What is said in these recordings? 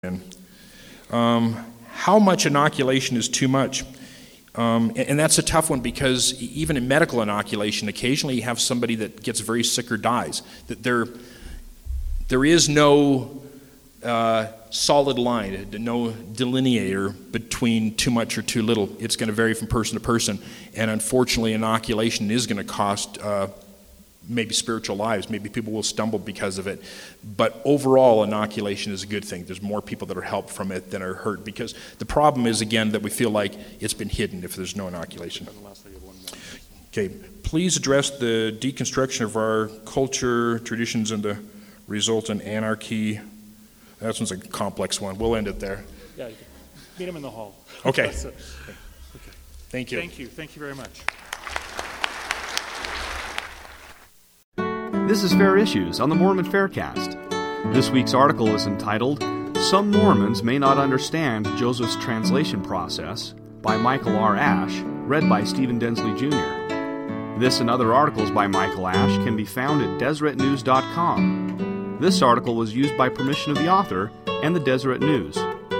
How much inoculation is too much? And that's a tough one because even in medical inoculation, occasionally you have somebody that gets very sick or dies. That there is no solid line, no delineator between too much or too little. It's going to vary from person to person, and unfortunately, inoculation is going to cost maybe spiritual lives. Maybe people will stumble because of it. But overall, inoculation is a good thing. There's more people that are helped from it than are hurt, because the problem is, again, that we feel like it's been hidden if there's no inoculation. Okay, please address the deconstruction of our culture, traditions, and the resultant anarchy. That one's a complex one. We'll end it there. Yeah, you can meet him in the hall. Okay. Okay. Thank you. Thank you very much. This is Fair Issues on the Mormon Faircast. This week's article is entitled, "Some Mormons May Not Understand Joseph's Translation Process" by Michael R. Ash, read by Stephen Densley Jr. This and other articles by Michael Ash can be found at DeseretNews.com. This article was used by permission of the author and the Deseret News.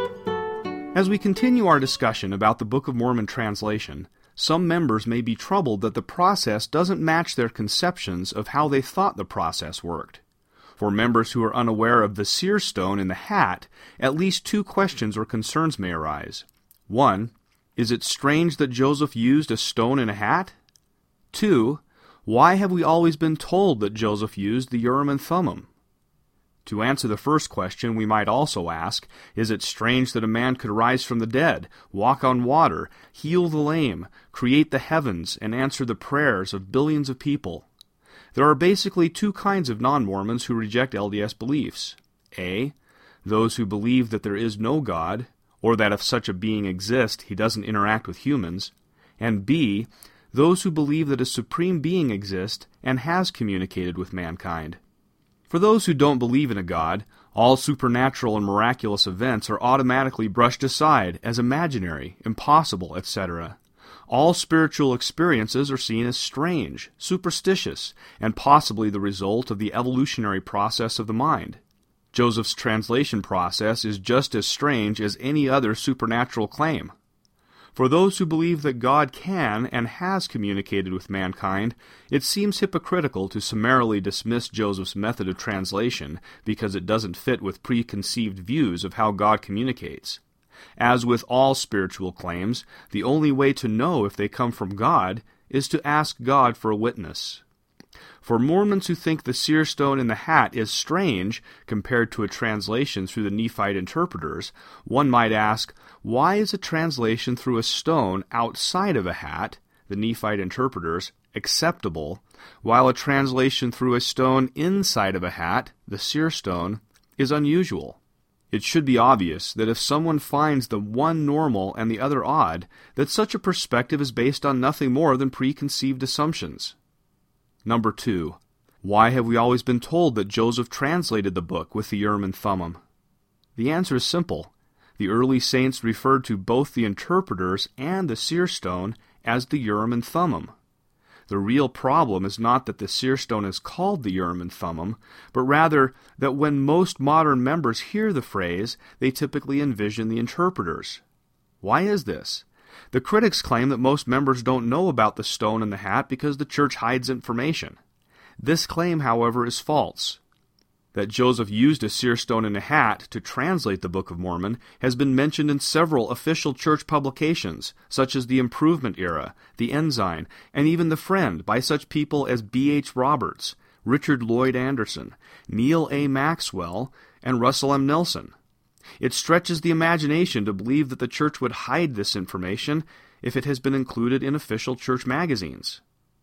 As we continue our discussion about the Book of Mormon translation, some members may be troubled that the process doesn't match their conceptions of how they thought the process worked. For members who are unaware of the seer stone in the hat, at least two questions or concerns may arise. 1. Is it strange that Joseph used a stone in a hat? 2. Why have we always been told that Joseph used the Urim and Thummim? To answer the first question, we might also ask, is it strange that a man could rise from the dead, walk on water, heal the lame, create the heavens, and answer the prayers of billions of people? There are basically two kinds of non-Mormons who reject LDS beliefs. A. Those who believe that there is no God, or that if such a being exists, he doesn't interact with humans. And B. Those who believe that a supreme being exists and has communicated with mankind. For those who don't believe in a God, all supernatural and miraculous events are automatically brushed aside as imaginary, impossible, etc. All spiritual experiences are seen as strange, superstitious, and possibly the result of the evolutionary process of the mind. Joseph's translation process is just as strange as any other supernatural claim. For those who believe that God can and has communicated with mankind, it seems hypocritical to summarily dismiss Joseph's method of translation because it doesn't fit with preconceived views of how God communicates. As with all spiritual claims, the only way to know if they come from God is to ask God for a witness. For Mormons who think the seer stone in the hat is strange compared to a translation through the Nephite interpreters, one might ask, why is a translation through a stone outside of a hat, the Nephite interpreters, acceptable, while a translation through a stone inside of a hat, the seer stone, is unusual? It should be obvious that if someone finds the one normal and the other odd, that such a perspective is based on nothing more than preconceived assumptions. Number 2. Why have we always been told that Joseph translated the book with the Urim and Thummim? The answer is simple. The early saints referred to both the interpreters and the seer stone as the Urim and Thummim. The real problem is not that the seer stone is called the Urim and Thummim, but rather that when most modern members hear the phrase, they typically envision the interpreters. Why is this? The critics claim that most members don't know about the stone in the hat because the church hides information. This claim, however, is false. That Joseph used a seer stone in a hat to translate the Book of Mormon has been mentioned in several official church publications, such as the Improvement Era, the Ensign, and even the Friend, by such people as B.H. Roberts, Richard Lloyd Anderson, Neil A. Maxwell, and Russell M. Nelson. It stretches the imagination to believe that the church would hide this information if it has been included in official church magazines.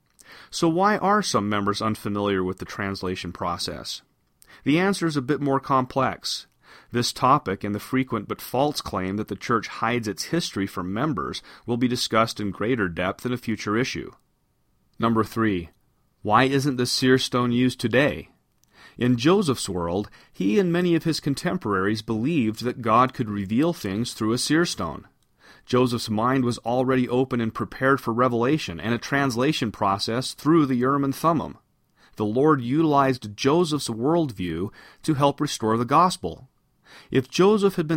So why are some members unfamiliar with the translation process? The answer is a bit more complex. This topic and the frequent but false claim that the church hides its history from members will be discussed in greater depth in a future issue. Number 3. Why isn't the seer stone used today? In Joseph's world, he and many of his contemporaries believed that God could reveal things through a seer stone. Joseph's mind was already open and prepared for revelation and a translation process through the Urim and Thummim. The Lord utilized Joseph's worldview to help restore the gospel. If Joseph had been